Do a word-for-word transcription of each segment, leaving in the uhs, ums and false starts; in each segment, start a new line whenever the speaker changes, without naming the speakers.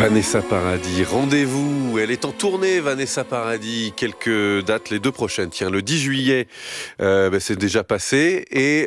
Vanessa Paradis, rendez-vous, elle est en tournée Vanessa Paradis, quelques dates, les deux prochaines, tiens, le dix juillet, euh, ben c'est déjà passé et...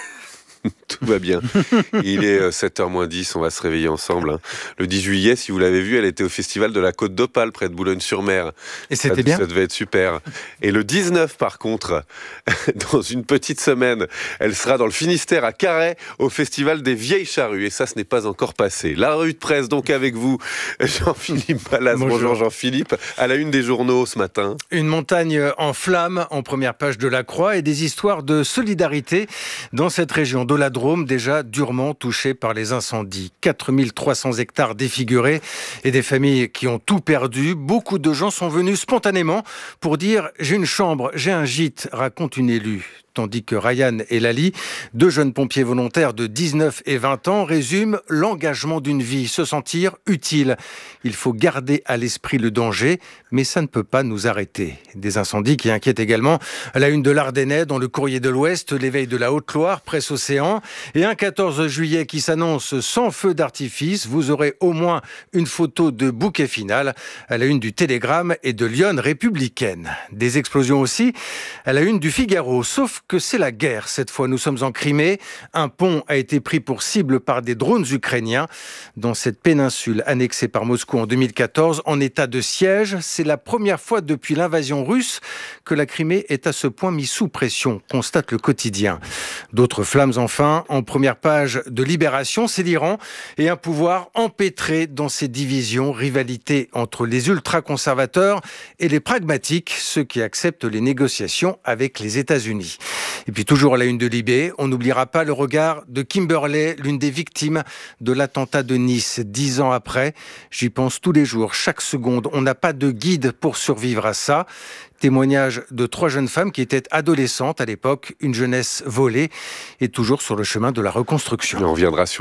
Tout va bien. Il est sept heures moins dix, on va se réveiller ensemble. Hein. Le dix juillet, si vous l'avez vu, elle était au festival de la Côte d'Opale, près de Boulogne-sur-Mer.
Et c'était
ça,
bien.
Ça devait être super. Et le dix-neuf, par contre, dans une petite semaine, elle sera dans le Finistère, à Carhaix, au festival des Vieilles Charrues. Et ça, ce n'est pas encore passé. La revue de presse, donc, avec vous, Jean-Philippe Ballas. Bonjour. Bonjour Jean-Philippe. À la une des journaux ce matin.
Une montagne en flammes en première page de la Croix et des histoires de solidarité dans cette région de la Drôme, déjà durement touchée par les incendies. quatre mille trois cents hectares défigurés et des familles qui ont tout perdu. Beaucoup de gens sont venus spontanément pour dire « j'ai une chambre, j'ai un gîte », raconte une élue. Tandis que Ryan et Lali, deux jeunes pompiers volontaires de dix-neuf et vingt ans, résument l'engagement d'une vie, se sentir utile. Il faut garder à l'esprit le danger, mais ça ne peut pas nous arrêter. Des incendies qui inquiètent également à la une de l'Ardennais, dans le Courrier de l'Ouest, l'éveil de la Haute-Loire, Presse Océan, et un quatorze juillet qui s'annonce sans feu d'artifice. Vous aurez au moins une photo de bouquet final à la une du Télégramme et de Lyon Républicaine. Des explosions aussi à la une du Figaro, sauf que c'est la guerre. Cette fois, nous sommes en Crimée. Un pont a été pris pour cible par des drones ukrainiens. Dans cette péninsule annexée par Moscou en deux mille quatorze, en état de siège, c'est la première fois depuis l'invasion russe que la Crimée est à ce point mise sous pression, constate le quotidien. D'autres flammes enfin, en première page de Libération, c'est l'Iran et un pouvoir empêtré dans ses divisions, rivalité entre les ultra-conservateurs et les pragmatiques, ceux qui acceptent les négociations avec les États-Unis. Et puis toujours à la une de Libé, on n'oubliera pas le regard de Kimberley, l'une des victimes de l'attentat de Nice. Dix ans après, j'y pense tous les jours, chaque seconde. On n'a pas de guide pour survivre à ça. Témoignage de trois jeunes femmes qui étaient adolescentes à l'époque, une jeunesse volée et toujours sur le chemin de la reconstruction.
On reviendra sur